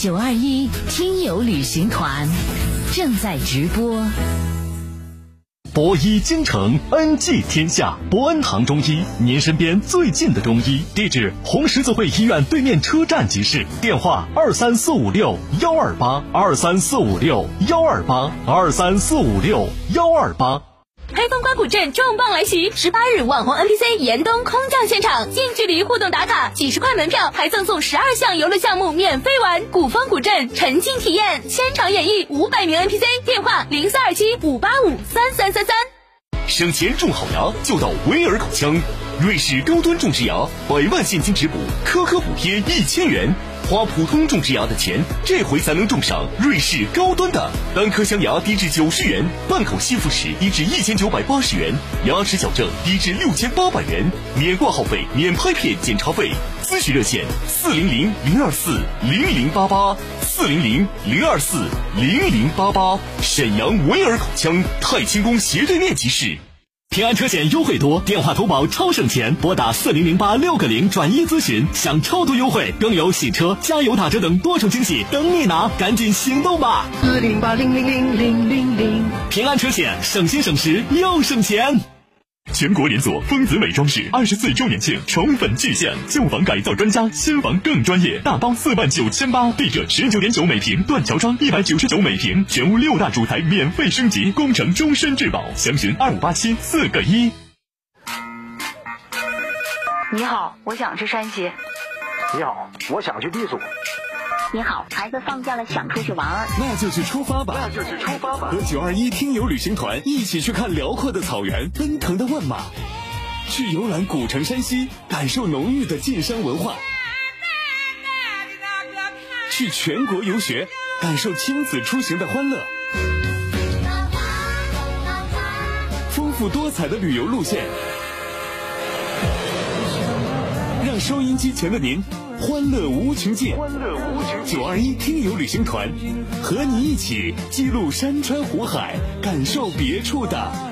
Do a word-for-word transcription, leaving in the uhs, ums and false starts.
九二一听友旅行团正在直播。 博医精诚，恩济天下。博恩堂中医，您身边最近的中医。地址：红十字会医院对面车站即市。电话：二三四五六幺二八二三四五六幺二八二三四五六幺二八。 黑风关古镇重磅来袭，十八日网红 N P C 严冬空降现场，近距离互动打卡，几十块门票还赠送十二项游乐项目免费玩。古风古镇沉浸体验，现场演绎五百名 N P C， 电话零四二七五八五三三三三。 省钱种好牙就到威尔口腔，瑞士高端种植牙，百万现金质补，颗颗补贴一千元。花普通种植牙的钱，这回才能种上瑞士高端的。单颗镶牙低至九十元，半口吸附齿低至一千九百八十元，牙齿矫正低至六千八百元，免挂号费，免拍片检查费。咨询热线：四零零零二四零零八八，四零零零二四零零八八。沈阳维尔口腔太清宫斜对面即市。 平安车险优惠多，电话投保超省钱，拨打四零零八六个零转一咨询，享超多优惠，更有洗车、加油打折等多重惊喜等你拿，赶紧行动吧！ 四零八零零零零零零， 平安车险，省心省时又省钱。 全国连锁丰子美装饰二十四周年庆宠粉巨献，旧房改造专家，新房更专业，大包四万九千八，地者十九点九每平，断桥窗一百九十九每平，全屋六大主材免费升级，工程终身质保，详询二五八七四个一。 你好，我想吃山西。 你好，我想去避暑。 你好，孩子放假了想出去玩儿， 那就去出发吧， 那就去出发吧。 和九二一听友旅行团一起去看辽阔的草原，奔腾的万马，去游览古城山西，感受浓郁的晋山文化，去全国游学，感受亲子出行的欢乐，丰富多彩的旅游路线，让收音机前的您欢乐无穷尽。 欢乐无穷尽。 九二一听友旅行团和你一起记录山川湖海，感受别处的